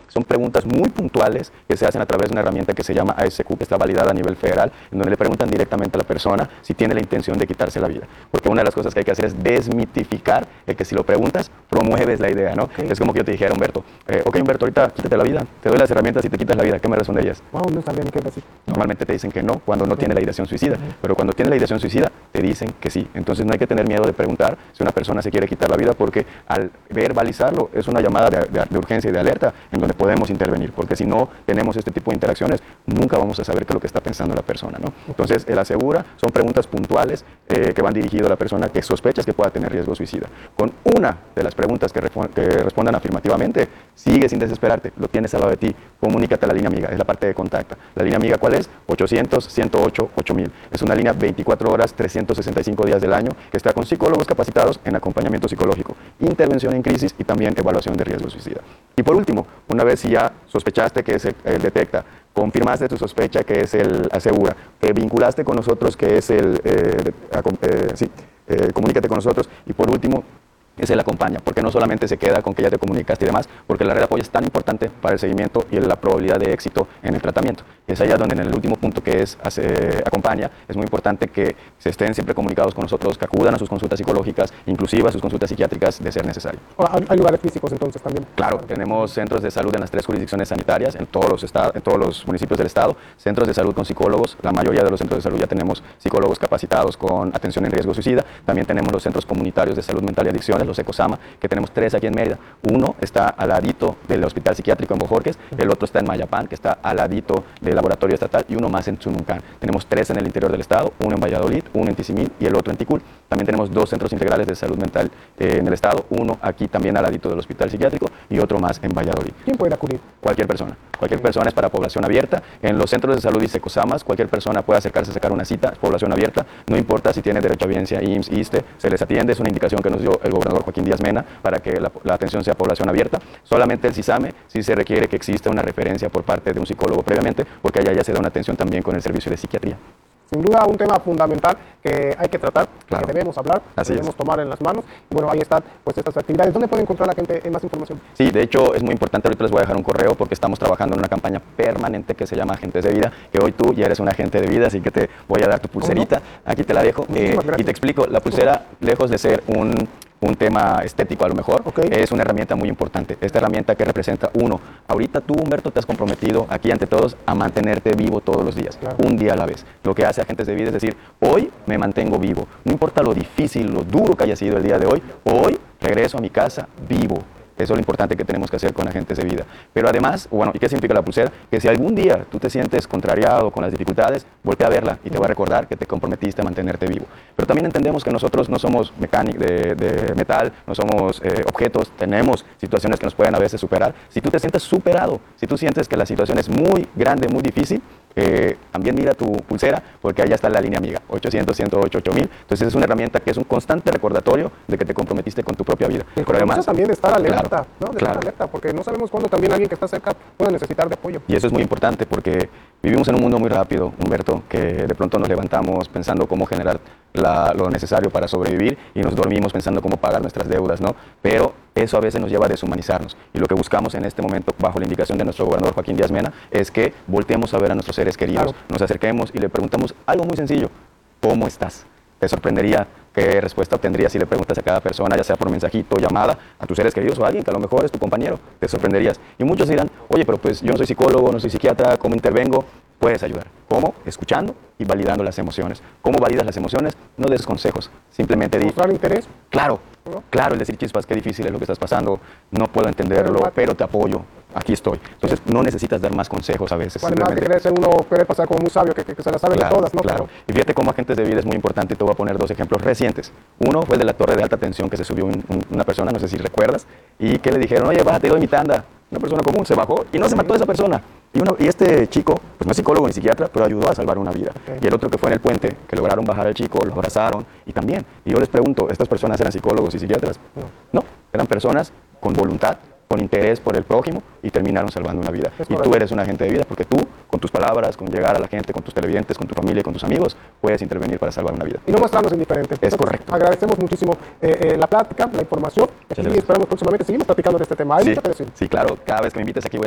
Son preguntas muy puntuales que se hacen a través de una herramienta que se llama ASQ, que está validada a nivel federal, en donde le preguntan directamente a la persona si tiene la intención de quitarse la vida. Porque una de las cosas que hay que hacer es desmitificar el que si lo preguntas, promueves la idea, ¿no? Okay. Es como que yo te dijera, Humberto, ok, Humberto, ahorita quítate la vida, te doy las herramientas y te quitas la vida, ¿qué me responderías? Wow, no está bien, ¿qué decir? Normalmente te dicen que no, cuando no tiene la ideación suicida, pero cuando tiene la ideación suicida, te dicen que sí. Entonces no hay que tener miedo de preguntar si una persona se quiere quitar la vida, porque al verbalizarlo es una llamada de urgencia y de alerta en donde podemos intervenir, porque si no tenemos este tipo de interacciones, nunca vamos a saber qué es lo que está pensando la persona, ¿no? Entonces, el asegura son preguntas puntuales que van dirigidas a la persona que sospechas que pueda tener riesgo suicida. Con una de las preguntas que respondan afirmativamente, sigue sin desesperarte, lo tienes al lado de ti, comunícate a la línea amiga, es la parte de contacto. La línea amiga, ¿cuál es? 800-108-8000. Es una línea 24 horas, 365 días del año, que está con psicólogos capacitados en acompañamiento psicológico, intervención en crisis y también evaluación de riesgo suicida. Y por último, una vez si ya sospechaste que es el detecta, confirmaste tu sospecha que es el asegura, vinculaste con nosotros que es el comunícate con nosotros, y por último es el acompaña, porque no solamente se queda con que ya te comunicaste y demás, porque la red de apoyo es tan importante para el seguimiento y la probabilidad de éxito en el tratamiento. Es allá donde en el último punto, que es acompaña, es muy importante que se estén siempre comunicados con nosotros, que acudan a sus consultas psicológicas, inclusive a sus consultas psiquiátricas de ser necesario. ¿Hay lugares físicos entonces también? Claro, tenemos centros de salud en las 3 jurisdicciones sanitarias, en todos los municipios del estado, centros de salud con psicólogos. La mayoría de los centros de salud ya tenemos psicólogos capacitados con atención en riesgo suicida. También tenemos los centros comunitarios de salud mental y adicciones, los ECOSAMA, que tenemos 3 aquí en Mérida. Uno está al ladito del Hospital Psiquiátrico en Bojorques, el otro está en Mayapán, que está al ladito del Laboratorio Estatal, y uno más en Tzununcán. Tenemos 3 en el interior del estado, uno en Valladolid, uno en Tizimín y el otro en Ticul. También tenemos 2 centros integrales de salud mental en el estado, uno aquí también al ladito del Hospital Psiquiátrico y otro más en Valladolid. ¿Quién puede acudir? Cualquier persona. Cualquier persona, es para población abierta. En los centros de salud y ECOSAMAS, cualquier persona puede acercarse a sacar una cita, población abierta. No importa si tiene derecho a evidencia, IMSS, ISSSTE, se les atiende. Es una indicación que nos dio el gobernador Joaquín Díaz Mena para que la atención sea población abierta. Solamente el CISAME sí se requiere que exista una referencia por parte de un psicólogo previamente, porque allá ya se da una atención también con el servicio de psiquiatría. Sin duda un tema fundamental que hay que tratar, claro, que debemos hablar, debemos tomar en las manos. Bueno, ahí están pues estas actividades. ¿Dónde puede encontrar la gente más información? Sí, de hecho es muy importante, ahorita les voy a dejar un correo porque estamos trabajando en una campaña permanente que se llama Agentes de Vida, que hoy tú ya eres un agente de vida, así que te voy a dar tu pulserita, aquí te la dejo, y te explico. La pulsera, lejos de ser un tema estético a lo mejor, es una herramienta muy importante. Esta herramienta que representa, uno, ahorita tú, Humberto, te has comprometido aquí ante todos a mantenerte vivo todos los días, claro, un día a la vez. Lo que hace Agentes de Vida es decir, hoy me mantengo vivo, no importa lo difícil, lo duro que haya sido el día de hoy regreso a mi casa vivo. Eso es lo importante que tenemos que hacer con Agentes de Vida. Pero además, bueno, ¿y qué significa la pulsera? Que si algún día tú te sientes contrariado con las dificultades, voltea a verla y te va a recordar que te comprometiste a mantenerte vivo. Pero también entendemos que nosotros no somos mecánicos de metal, no somos objetos, tenemos situaciones que nos pueden a veces superar. Si tú te sientes superado, si tú sientes que la situación es muy grande, muy difícil, también mira tu pulsera, porque allá está la línea amiga, 800-108-8000. Entonces es una herramienta que es un constante recordatorio de que te comprometiste con tu propia vida. Pero además también de estar alerta, claro, ¿no? De claro, estar alerta, porque no sabemos cuándo también alguien que está cerca puede necesitar de apoyo. Y eso es muy importante porque vivimos en un mundo muy rápido, Humberto, que de pronto nos levantamos pensando cómo generar lo necesario para sobrevivir y nos dormimos pensando cómo pagar nuestras deudas, ¿no? Pero eso a veces nos lleva a deshumanizarnos, y lo que buscamos en este momento, bajo la indicación de nuestro gobernador Joaquín Díaz Mena, es que volteemos a ver a nuestros seres queridos, claro, nos acerquemos y le preguntamos algo muy sencillo: ¿cómo estás? Te sorprendería qué respuesta obtendrías si le preguntas a cada persona, ya sea por mensajito, llamada, a tus seres queridos o a alguien que a lo mejor es tu compañero. Te sorprenderías. Y muchos dirán, oye, pero pues yo no soy psicólogo, no soy psiquiatra, ¿cómo intervengo? Puedes ayudar. ¿Cómo? Escuchando y validando las emociones. ¿Cómo validas las emociones? No des consejos, simplemente di. ¿Mostrar interés? Claro, claro, el decir, chispas, qué difícil es lo que estás pasando, no puedo entenderlo, pero te apoyo, aquí estoy. Entonces no necesitas dar más consejos a veces. Además de querer ser uno, querer pasar como muy sabio, que se la sabe, claro, de todas, ¿no? Claro, y fíjate cómo Agentes de Vida es muy importante. Te voy a poner 2 ejemplos recientes. Uno fue el de la torre de alta tensión, que se subió una persona, no sé si recuerdas, y que le dijeron, oye, bájate, doy mi tanda. Una persona común se bajó y no se mató a esa persona. Y este chico, pues no es psicólogo ni psiquiatra, pero ayudó a salvar una vida. Y el otro que fue en el puente, que lograron bajar al chico, lo abrazaron, y también. Y yo les pregunto, ¿estas personas eran psicólogos y psiquiatras? No, eran personas con voluntad, con interés por el prójimo, y terminaron salvando una vida. Y tú eres un agente de vida porque tú, con tus palabras, con llegar a la gente, con tus televidentes, con tu familia y con tus amigos, puedes intervenir para salvar una vida. Y no mostrarnos indiferentes. Es correcto. Agradecemos muchísimo la plática, la información, y esperamos próximamente seguimos platicando de este tema. ¿Hay mucho que decir? Sí, claro. Cada vez que me invites aquí voy